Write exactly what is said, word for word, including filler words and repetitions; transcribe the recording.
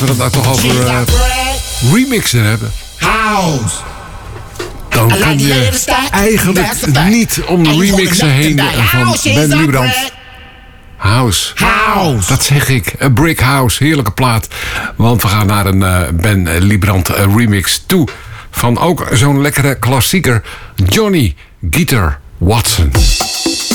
we het nou toch over uh, remixen hebben. House. Dan kan je eigenlijk niet om de remixen heen van Ben Liebrand. House. House. Dat zeg ik. A Brick House. Heerlijke plaat. Want we gaan naar een uh, Ben Liebrand uh, remix toe. Van ook zo'n lekkere klassieker. Johnny Guitar Watson.